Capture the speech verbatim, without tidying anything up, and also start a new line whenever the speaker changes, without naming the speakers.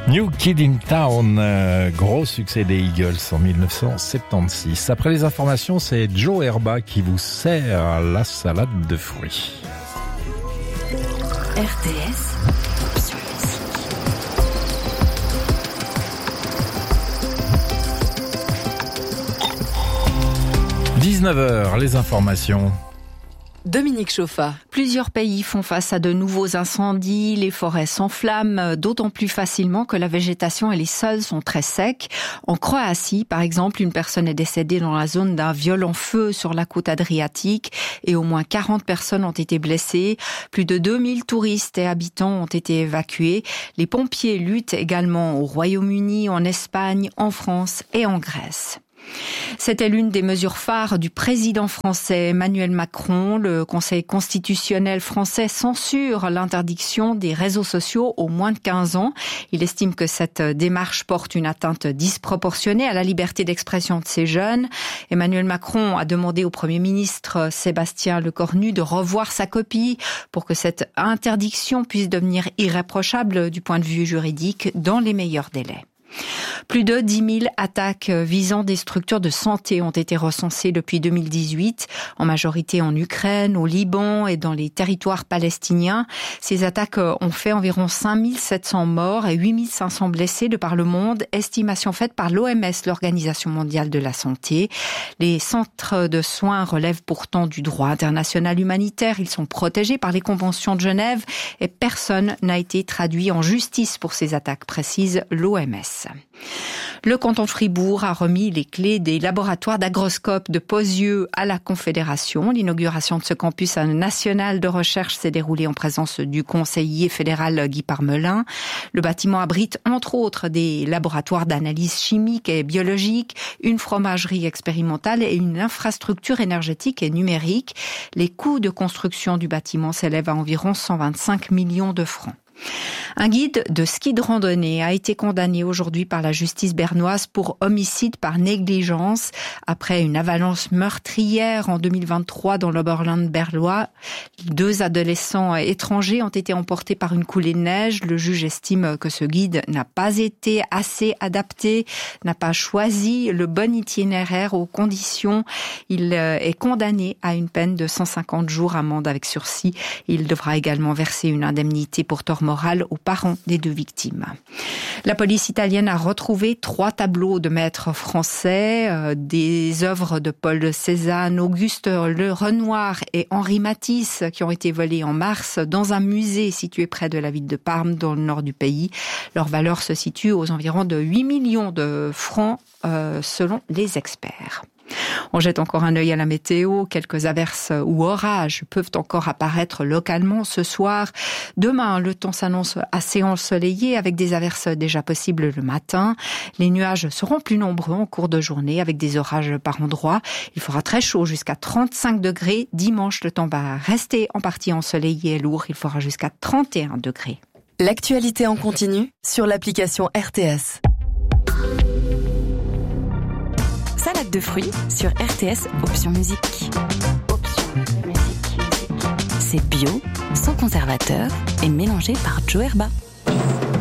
New Kid in Town, euh, gros succès des Eagles en dix-neuf cent soixante-seize. Après les informations, c'est Joe Herba qui vous sert la salade de fruits.
R T S Option musique.
dix-neuf heures, les informations.
Dominique Chauffa.
Plusieurs pays font face à de nouveaux incendies, les forêts s'enflamment, d'autant plus facilement que la végétation et les sols sont très secs. En Croatie, par exemple, une personne est décédée dans la zone d'un violent feu sur la côte adriatique et au moins quarante personnes ont été blessées. Plus de deux mille touristes et habitants ont été évacués. Les pompiers luttent également au Royaume-Uni, en Espagne, en France et en Grèce. C'était l'une des mesures phares du président français Emmanuel Macron. Le Conseil constitutionnel français censure l'interdiction des réseaux sociaux aux moins de quinze ans. Il estime que cette démarche porte une atteinte disproportionnée à la liberté d'expression de ces jeunes. Emmanuel Macron a demandé au Premier ministre Sébastien Lecornu de revoir sa copie pour que cette interdiction puisse devenir irréprochable du point de vue juridique dans les meilleurs délais. Plus de dix mille attaques visant des structures de santé ont été recensées depuis deux mille dix-huit, en majorité en Ukraine, au Liban et dans les territoires palestiniens. Ces attaques ont fait environ cinq mille sept cents morts et huit mille cinq cents blessés de par le monde, estimation faite par l'O M S, l'Organisation mondiale de la santé. Les centres de soins relèvent pourtant du droit international humanitaire. Ils sont protégés par les conventions de Genève et personne n'a été traduit en justice pour ces attaques, précise l'O M S. Le canton de Fribourg a remis les clés des laboratoires d'agroscope de Pozieux à la Confédération. L'inauguration de ce campus national de recherche s'est déroulée en présence du conseiller fédéral Guy Parmelin. Le bâtiment abrite entre autres des laboratoires d'analyse chimique et biologique, une fromagerie expérimentale et une infrastructure énergétique et numérique. Les coûts de construction du bâtiment s'élèvent à environ cent vingt-cinq millions de francs. Un guide de ski de randonnée a été condamné aujourd'hui par la justice bernoise pour homicide par négligence après une avalanche meurtrière en deux mille vingt-trois dans l'Oberland bernois. Deux adolescents étrangers ont été emportés par une coulée de neige. Le juge estime que ce guide n'a pas été assez adapté, n'a pas choisi le bon itinéraire aux conditions. Il est condamné à une peine de cent cinquante jours amende avec sursis. Il devra également verser une indemnité pour tort moral aux parents des deux victimes. La police italienne a retrouvé trois tableaux de maîtres français, euh, des œuvres de Paul Cézanne, Auguste Le Renoir et Henri Matisse qui ont été volés en mars dans un musée situé près de la ville de Parme dans le nord du pays. Leur valeur se situe aux environs de huit millions de francs euh, selon les experts. On jette encore un œil à la météo. Quelques averses ou orages peuvent encore apparaître localement ce soir. Demain, le temps s'annonce assez ensoleillé avec des averses déjà possibles le matin. Les nuages seront plus nombreux en cours de journée avec des orages par endroits. Il fera très chaud jusqu'à trente-cinq degrés. Dimanche, le temps va rester en partie ensoleillé et lourd. Il fera jusqu'à trente et un degrés.
L'actualité en continu sur l'application R T S. Salade de fruits sur R T S Option musique. Option musique. C'est bio, sans conservateur et mélangé par Joe Herba.